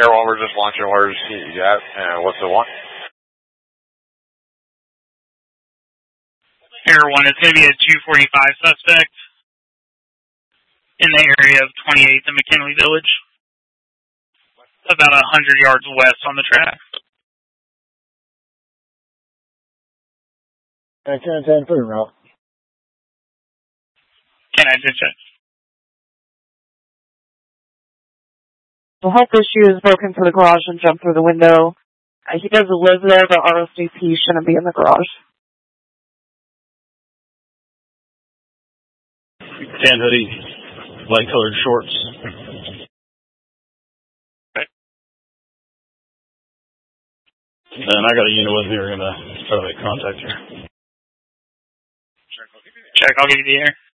Air 1, we're just launching orders. Yeah, and what's the one? Air 1, it's going to be a 245 suspect in the area of 28th and McKinley Village, about 100 yards west on the track. 10-10, put it route. 10-10, check. The health issue is broken to the garage and jumped through the window. He doesn't live there, but RSVP shouldn't be in the garage. 10 hoodie, light colored shorts. Okay. And I got a unit with me. We're going to try to make contact here. Check, I'll give you the air.